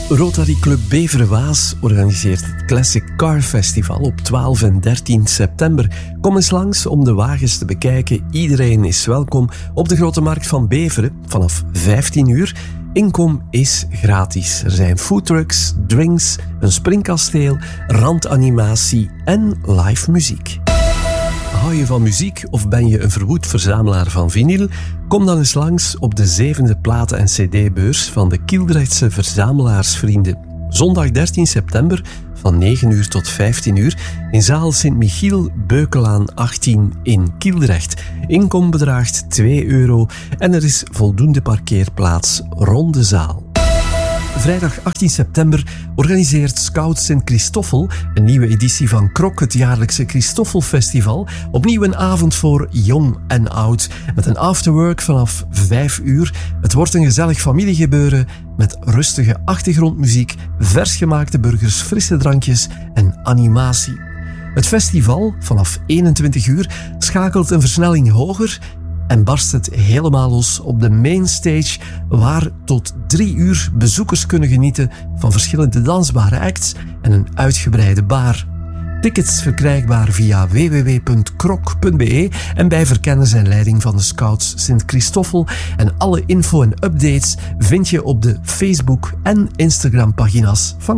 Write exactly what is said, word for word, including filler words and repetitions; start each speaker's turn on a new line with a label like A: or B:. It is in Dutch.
A: Rotary Club Beveren-Waas organiseert het Classic Car Festival op twaalf en dertien september. Kom eens langs om de wagens te bekijken. Iedereen is welkom op de Grote Markt van Beveren vanaf vijftien uur. Inkom is gratis. Er zijn foodtrucks, drinks, een springkasteel, randanimatie en live muziek. Hou je van muziek of ben je een verwoed verzamelaar van vinyl? Kom dan eens langs op de zevende platen- en cd-beurs van de Kieldrechtse Verzamelaarsvrienden. Zondag dertien september van negen uur tot vijftien uur in zaal Sint-Michiel, Beukelaan achttien in Kieldrecht. Inkom bedraagt twee euro en er is voldoende parkeerplaats rond de zaal. Vrijdag achttien september organiseert Scout Sint-Christoffel een nieuwe editie van Krok, het jaarlijkse Christoffelfestival. Opnieuw een avond voor jong en oud, met een afterwork vanaf vijf uur. Het wordt een gezellig familiegebeuren met rustige achtergrondmuziek, versgemaakte burgers, frisse drankjes en animatie. Het festival, vanaf eenentwintig uur, schakelt een versnelling hoger en barst het helemaal los op de mainstage, waar tot drie uur bezoekers kunnen genieten van verschillende dansbare acts en een uitgebreide bar. Tickets verkrijgbaar via w w w punt krok punt b e en bij verkennis en leiding van de Scouts Sint-Christoffel. En alle info en updates vind je op de Facebook- en Instagram-pagina's van